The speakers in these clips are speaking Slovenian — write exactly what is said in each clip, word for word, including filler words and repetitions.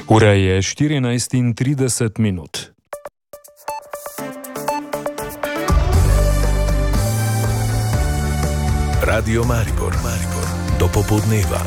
Ura je štirinajst in trideset minut. Radio Maribor, Maribor, do popoldneva.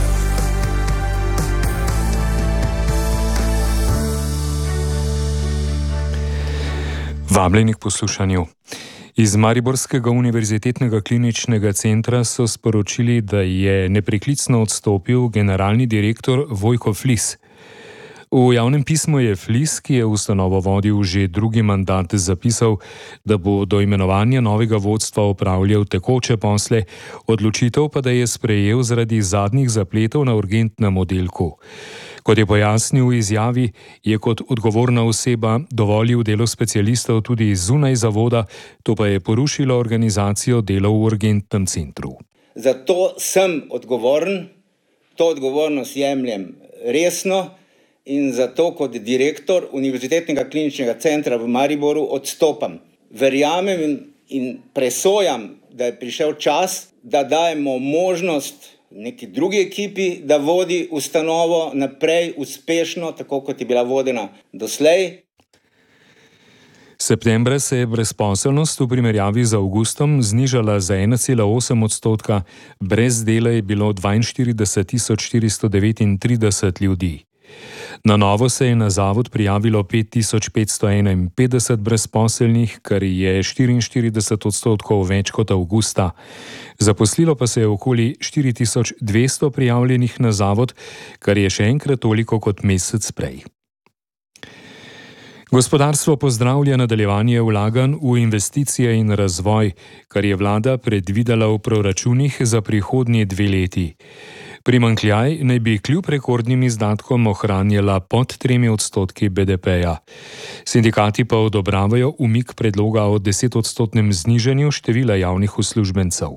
Vabljeni k poslušanju. Iz Mariborskega univerzitetnega kliničnega centra so sporočili, da je nepreklicno odstopil generalni direktor Vojko Flis. V javnem pismu je Flis, ki je ustanovo vodil že drugi mandat, zapisal, da bo do imenovanja novega vodstva opravljal tekoče posle, odločitev pa da je sprejel zaradi zadnjih zapletov na urgentnem oddelku. Kot je pojasnil v izjavi, je kot odgovorna oseba dovolil delo specialistov tudi zunaj zavoda, to pa je porušilo organizacijo dela v urgentnem centru. Zato sem odgovoren, to odgovornost jemljem resno in zato kot direktor Univerzitetnega kliničnega centra v Mariboru odstopam. Verjamem in, in presojam, da je prišel čas, da dajemo možnost neki drugi ekipi, da vodi ustanovo naprej uspešno, tako kot je bila vodena doslej. Septembra se je brezposelnost v primerjavi z avgustom znižala za ena cela osem odstotka, brez dela je bilo dvainštirideset tisoč štiristo devetintrideset ljudi. Na novo se je na zavod prijavilo pet tisoč petsto enainpetdeset brezposelnih, kar je štiriinštirideset odstotkov več kot avgusta. Zaposlilo pa se je okoli štiri tisoč dvesto prijavljenih na zavod, kar je še enkrat toliko kot mesec prej. Gospodarstvo pozdravlja nadaljevanje vlaganj v investicije in razvoj, kar je vlada predvidela v proračunih za prihodnji dve leti. Primanjkljaj naj bi kljub rekordnim izdatkom ohranjala pod tremi odstotki B D P-ja. Sindikati pa odobravajo umik predloga o desetodstotnem znižanju števila javnih uslužbencev.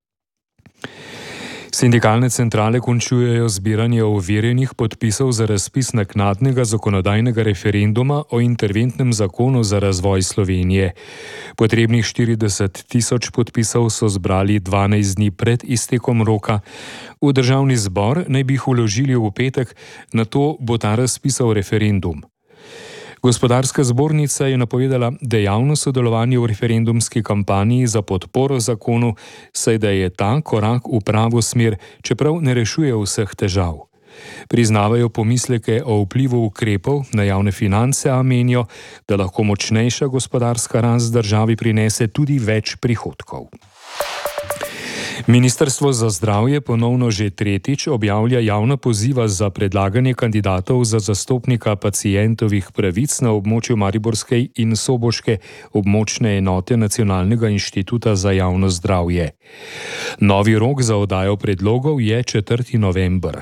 Sindikalne centrale končujejo zbiranje overjenih podpisov za razpis naknadnega zakonodajnega referenduma o interventnem zakonu za razvoj Slovenije. Potrebnih štirideset tisoč podpisov so zbrali dvanajst dni pred iztekom roka. V državni zbor naj bi jih vložili v petek, nato bo ta razpisal referendum. Gospodarska zbornica je napovedala dejavno sodelovanje v referendumski kampanji za podporo zakonu, saj da je ta korak v pravo smer, čeprav ne rešuje vseh težav. Priznavajo pomisleke o vplivu ukrepov na javne finance, a menijo, da lahko močnejša gospodarska rast državi prinese tudi več prihodkov. Ministrstvo za zdravje ponovno že tretjič objavlja javna poziva za predlaganje kandidatov za zastopnika pacientovih pravic na območju mariborske in soboške območne enote Nacionalnega inštituta za javno zdravje. Novi rok za oddajo predlogov je četrti november.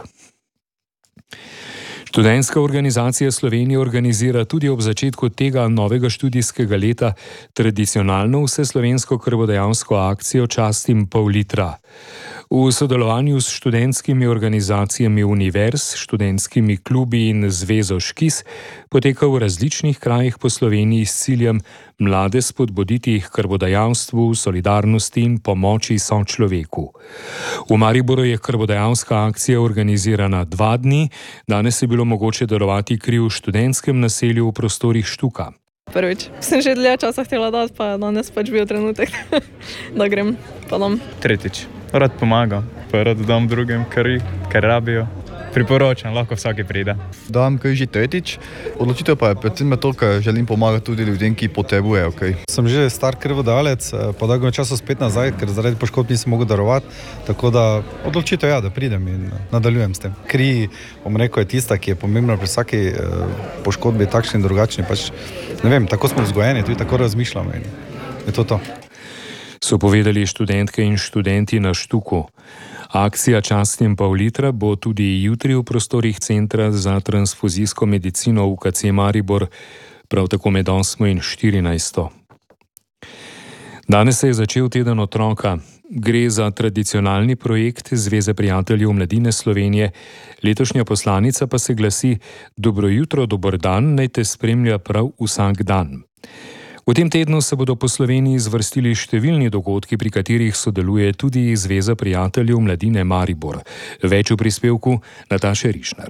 Študentska organizacija Slovenije organizira tudi ob začetku tega novega študijskega leta tradicionalno vseslovensko krvodajalsko akcijo Častim pol litra. V sodelovanju s študentskimi organizacijami univerz, študentskimi klubi in zvezo Škis poteka v različnih krajih po Sloveniji s ciljem mlade spodbuditi k krvodajalstvu, solidarnosti in pomoči sočloveku. V Mariboru je krvodajalska akcija organizirana dva dni, danes je bilo mogoče darovati kri v študentskem naselju v prostorih Štuka. Prvič. Sem že dlje časa htela dati, pa danes pač bil trenutek, da grem pa dom. Tretjič. Rad pomagam, pa rad dam drugim, kar, kar rabijo. Priporočam, lahko vsaki pride. Dam kaj že tretjič, odločitev pa je predvsem to, ker želim pomagati tudi ljudem, ki potrebujejo. Okay. Sem že star krvodajalec, pa dolgo časa spet nazaj, ker zaradi poškodb nisem mogel darovati, tako da odločitev je, da pridem in nadaljujem s tem. Kri, bom rekel, je tista, ki je pomembna pri vsaki poškodbi, takšni in drugačni. Pač, ne vem, tako smo vzgojeni, tudi tako razmišljamo in je to to. So povedali študentke in študenti na Štuku. Akcija Častim pol litra bo tudi jutri v prostorih Centra za transfuzijsko medicino v K C Maribor, prav tako med osmo in štirinajsto. Danes se je začel teden otroka. Gre za tradicionalni projekt Zveze prijateljev mladine Slovenije. Letošnja poslanica pa se glasi: Dobro jutro, dober dan, naj te spremlja prav vsak dan. V tem tednu se bodo po Sloveniji zvrstili številni dogodki, pri katerih sodeluje tudi Zveza prijateljev mladine Maribor. Več v prispevku Nataše Rišnar.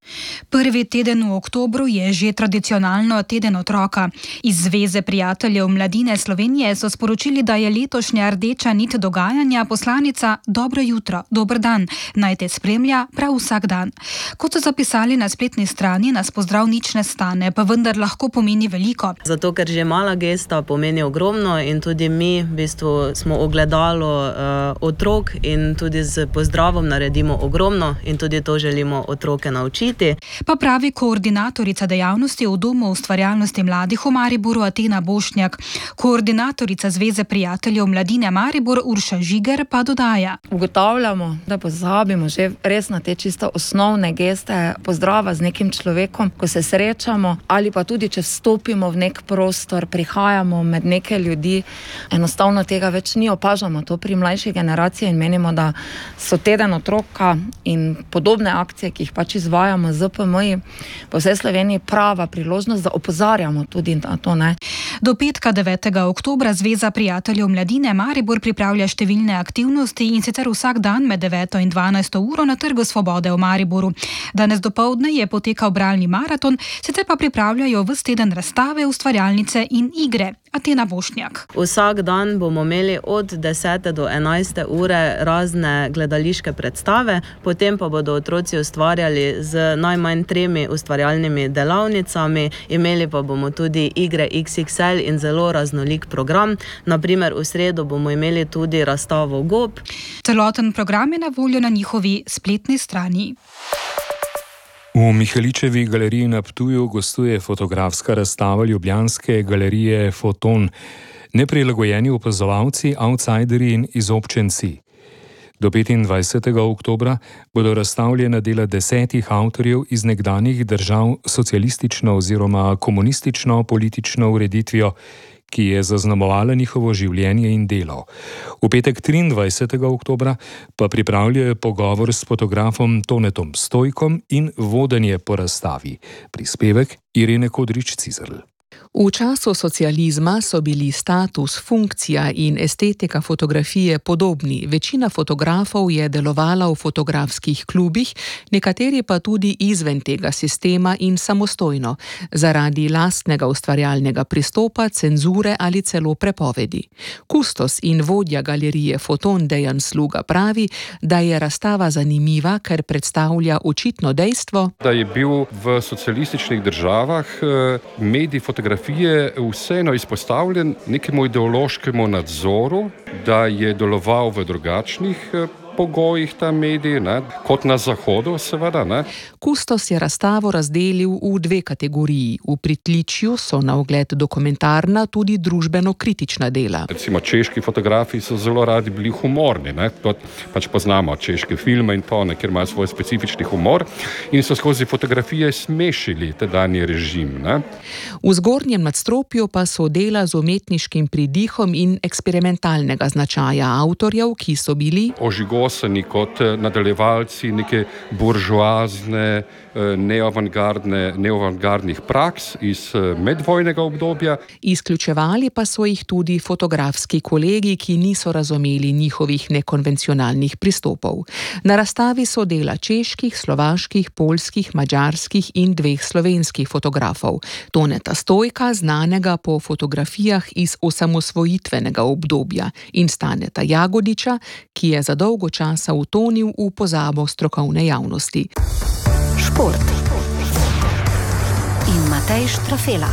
Prvi teden v oktobru je že tradicionalno teden otroka. Iz Zveze prijateljev mladine Slovenije so sporočili, da je letošnja rdeča nit dogajanja poslanica Dobro jutro, dober dan, naj te spremlja prav vsak dan. Kot so zapisali na spletni strani, nas pozdrav nič ne stane, pa vendar lahko pomeni veliko. Zato, ker že mala gesta pomeni ogromno in tudi mi v bistvu smo ogledalo uh, otrok in tudi z pozdravom naredimo ogromno in tudi to želimo otroke naučiti. Pa pravi koordinatorica dejavnosti v Domu ustvarjalnosti mladih v Mariboru Atena Bošnjak. Koordinatorica Zveze prijateljev mladine Maribor Urša Žiger pa dodaja. Ugotavljamo, da pozabimo že res na te čisto osnovne geste pozdrava z nekim človekom, ko se srečamo ali pa tudi, če vstopimo v nek prostor, prihajamo med neke ljudi. Enostavno tega več ni, opažamo to pri mlajši generaciji in menimo, da so teden otroka in podobne akcije, ki jih pač izvajamo z P M I po vsej Sloveniji, prava priložnost, da opozarjamo tudi na to. Ne? Do petka devetega oktobra Zveza prijateljev mladine Maribor pripravlja številne aktivnosti in sicer vsak dan med deveto in dvanajsto uro na Trgu Svobode v Mariboru. Danes dopoldne je potekal bralni maraton, sicer pa pripravljajo ves teden razstave, ustvarjalnice in igre. Atena Bošnjak. Vsak dan bomo imeli od desete do enajste ure razne gledališke predstave, potem pa bodo otroci ustvarjali z najmanj tremi ustvarjalnimi delavnicami, imeli pa bomo tudi igre X X L in zelo raznolik program. Naprimer, v sredo bomo imeli tudi razstavo Gob. Celoten program je na voljo na njihovi spletni strani. V Miheličevi galeriji na Ptuju gostuje fotografska razstava ljubljanske galerije Foton. Neprilagojeni opazovalci, outsiderji in izobčenci. Do petindvajsetega oktobra bodo razstavljena dela desetih avtorjev iz nekdanjih držav socialistično oziroma komunistično politično ureditvijo, ki je zaznamovala njihovo življenje in delo. V petek triindvajsetega oktobra pa pripravljajo pogovor s fotografom Tonetom Stojkom in vodenje po razstavi. Prispevek Irene Kodrič-Cizrl. V času socializma so bili status, funkcija in estetika fotografije podobni. Večina fotografov je delovala v fotografskih klubih, nekateri pa tudi izven tega sistema in samostojno, zaradi lastnega ustvarjalnega pristopa, cenzure ali celo prepovedi. Kustos in vodja galerije Foton Dejan Sluga pravi, da je razstava zanimiva, ker predstavlja očitno dejstvo, da je bil v socialističnih državah medij fotografije vseeno izpostavljen nekemu ideološkemu nadzoru, da je deloval v drugačnih pogojih ta medij, ne, kot na Zahodu seveda. Ne. Kustos je razstavo razdelil v dve kategoriji. V pritličju so na ogled dokumentarna, tudi družbeno-kritična dela. Recimo češki fotografi so zelo radi bili humorni, ne, kot pač poznamo češke filme in to, ne, kjer imajo svoj specifični humor in so skozi fotografije smešili tedanji režim. Ne. V zgornjem nadstropju pa so dela z umetniškim pridihom in eksperimentalnega značaja avtorjev, ki so bili ožigosani kot nadaljevalci neke buržoazne, neavantgardne, neavantgardnih praks iz medvojnega obdobja. Izključevali pa so jih tudi fotografski kolegi, ki niso razumeli njihovih nekonvencionalnih pristopov. Na razstavi so dela čeških, slovaških, poljskih, madžarskih in dveh slovenskih fotografov. Toneta Stojka, znanega po fotografijah iz osamosvojitvenega obdobja, in Staneta Jagodiča, ki je za dolgo časa utonil v pozabo strokovne javnosti. Šport in Matej Štrafela.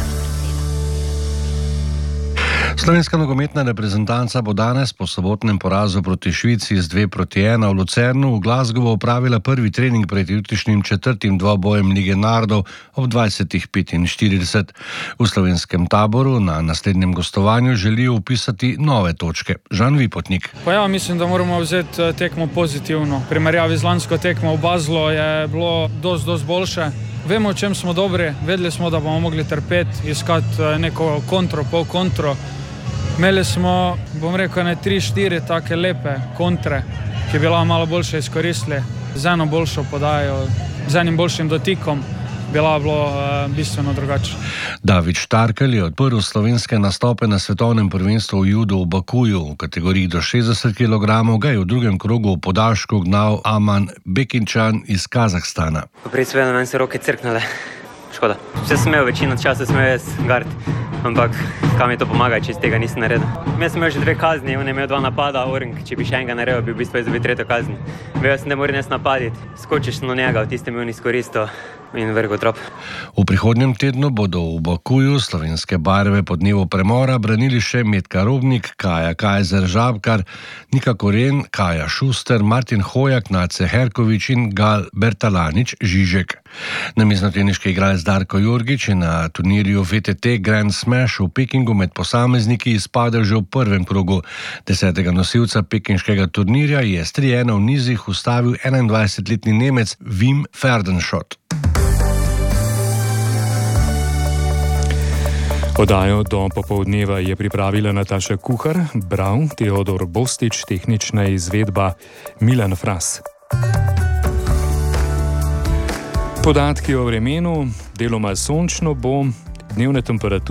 Slovenska nogometna reprezentanca bo danes po sobotnem porazu proti Švici z dve proti ena v Lucernu v Glasgowu opravila prvi trening pred jutrišnjim četrtim dvobojem Lige narodov ob dvajsetih petinštirideset. V slovenskem taboru na naslednjem gostovanju želijo vpisati nove točke. Žan Vipotnik. Pa ja, mislim, da moramo vzeti tekmo pozitivno. V primerjavi z lansko tekmo v Baslu je bilo dosti, dosti boljše. Vemo, v čem smo dobri, vedeli smo, da bomo mogli trpeti, iskati neko kontro, pol kontro. Imeli smo, bom rekel, ne tri, štiri take lepe kontre, ki bi bila malo boljše izkoristili, z eno boljšo podajo, z enim boljšim dotikom. bila bilo uh, bistveno drugače. David Štarkel je odprl slovenske nastope na svetovnem prvenstvu v judu v Bakuju. V kategoriji do šestdeset kilogramov ga je v drugem krogu v podaljšku gnal Aman Bekinčan iz Kazahstana. Prej seveda meni se roke crknile. Škoda. Vse sem imel, večino časa sem imel jaz gard, ampak kam mi to pomaga, če iz tega nisem naredil. Jaz sem imel že dve kazni, on je imel dva napada, Orang, če bi še enega naredil, bi v bistvu izdobil tretjo kazni. Vejel sem, da moram jaz napaditi, skočiš na njega, v tistem je on izkoristil in vrgel trop. V prihodnjem tednu bodo v Bakuju slovenske barve po dnevu premora branili še Metka Robnik, Kaja Kajzer Žabkar, Nika Koren, Kaja Šuster, Martin Hojak, Nace Herkovič in Gal Bertalanič Žižek. Namiznoteniški igralec Darko Jorgič je na turnirju V T T Grand Smash v Pekingu med posamezniki izpadel že v prvem krogu. Desetega nosilca pekinškega turnirja je s tri ena v nizih ustavil enaindvajsetletni Nemec Wim Ferdenschott. Oddajo do popoldneva je pripravila Nataša Kuhar, bral Teodor Bostič, tehnična izvedba Milan Fras. Podatki o vremenu, deloma sončno bo, dnevne temperature